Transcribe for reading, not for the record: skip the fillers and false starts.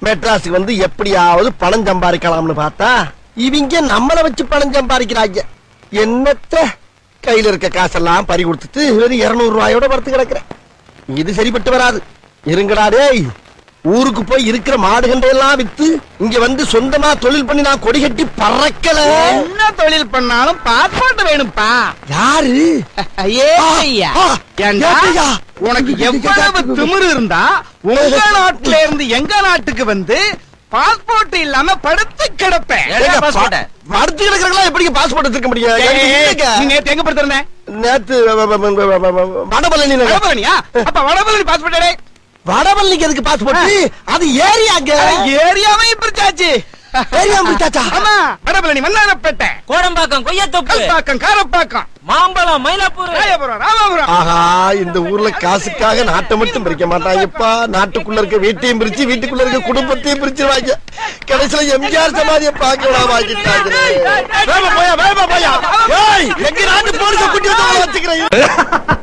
மெட்ராஸுக்கு வந்து எப்படியாவது பணம் சம்பாதிக்கலாம்னு பார்த்தா இவங்க நம்மள வச்சு பணம் சம்பாதிக்கிறாங்க. என்னத்த கையில இருக்க காசெல்லாம் பறி கொடுத்துட்டு வெறும் 200 ரூபாயோட படுத்து கிடக்குறேன். இது சரிப்பட்டு வராது. இருங்கடா டேய், ஊருக்கு போய் இருக்கிற மாடுகண்டையெல்லாம் வித்து இங்க வந்து சொந்தமா தொழில் பண்ணி நான் கொடி கட்டி பறக்கல. என்ன தொழில் பண்ணாலும் பாஸ்போர்ட் வேணும்பா. யாரு? ஏய்யா, ஏண்டா, உனக்கு எவ்வளவு திமிரு இருந்தா உங்க நாட்டுல இருந்து எங்க நாட்டுக்கு வந்து பாஸ்போர்ட் இல்லாம படுத்து கிடப்பேன். படுத்து கிடக்குறா எப்படி பாஸ்போர்ட் எடுத்துக்க முடியும்? நீ நேத்து எங்க படுத்திருந்த? நேத்து வடபழனி. வடபழனியா? அப்ப வடபழனி பாஸ்போர்ட். வடபழனிக்கு எதுக்கு பாஸ்போர்ட்? அது ஏரியாங்க. ஏரியாவே பிரிச்சாச்சு. ஏரியா பிரிச்சாச்சா? ஆமா, வடபழனி, மன்னாரப்பேட்டை, கோடம்பாக்கம், கொய்யாத்தோப்பு, கல்பாக்கம், காரப்பாக்கம், மாம்பழம், மயிலாப்பூர், ராயபுரம், ராமபுரம். ஆஹா, இந்த ஊர்ல காசுக்காக நாட்டை மட்டும் பிரிக்க மாட்டாங்கப்பா. நாட்டுக்குள்ள இருக்க வீட்டையும் பிரிச்சு வீட்டுக்குள்ள இருக்க குடும்பத்தையும் பிரிச்சிருவாங்க. கடைசியில எம்ஜிஆர் சமாதியை பார்க்கலாம் வாங்கிட்டாங்க. வேகமா போயா, வேகமா போயா. எங்க நாட்டு போலீஸை கூட்டி வந்து வச்சுக்கிறேன்.